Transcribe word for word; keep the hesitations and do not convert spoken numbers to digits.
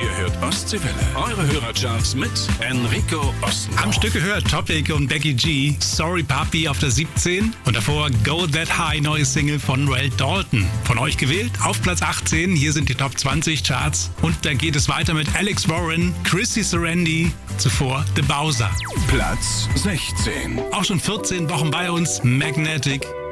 Ihr hört Ostseewelle. Eure Hörercharts mit Enrico Ostenbach. Am Stück gehört Topic und Becky G, Sorry Puppy auf der siebzehn. Und davor Go That High, neue Single von Noel Dalton. Von euch gewählt auf Platz achtzehn. Hier sind die Top zwanzig Charts. Und da geht es weiter mit Alex Warren, Chrissy Serendi. Zuvor The Bowser. Platz sechzehn. Auch schon vierzehn Wochen bei uns, Magnetic.